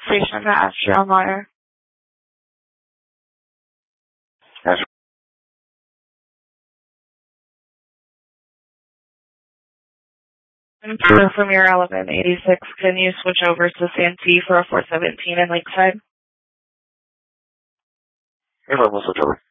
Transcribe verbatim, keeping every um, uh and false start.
station to Astro Meyer. Yes. And for Premier eleven eighty-six, can you switch over to Santee for a four seventeen in Lakeside? Yeah, we'll switch over.